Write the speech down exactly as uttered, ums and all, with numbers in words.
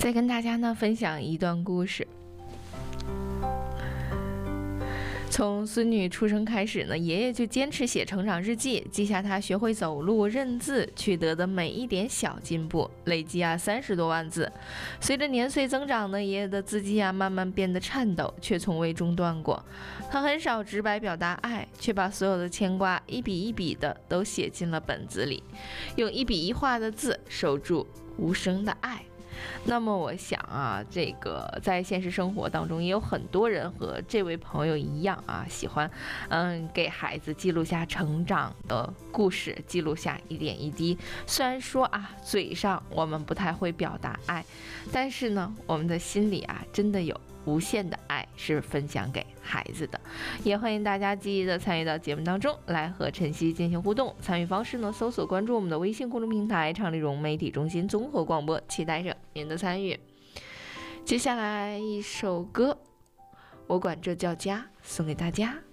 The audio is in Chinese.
再跟大家呢分享一段故事。从孙女出生开始呢，爷爷就坚持写成长日记，记下她学会走路、认字、取得的每一点小进步，累计啊三十多万字。随着年岁增长呢，爷爷的字迹啊慢慢变得颤抖，却从未中断过。他很少直白表达爱，却把所有的牵挂一笔一笔的都写进了本子里，用一笔一画的字守住无声的爱。那么我想啊，这个在现实生活当中也有很多人和这位朋友一样啊，喜欢嗯给孩子记录下成长的故事，记录下一点一滴。虽然说啊，嘴上我们不太会表达爱，但是呢，我们的心里啊，真的有无限的爱是分享给孩子的。也欢迎大家积极的参与到节目当中来和晨曦进行互动。参与方式呢，搜索关注我们的微信公众平台畅丽融媒体中心综合广播，期待着您的参与。接下来一首歌，我管这叫家，送给大家。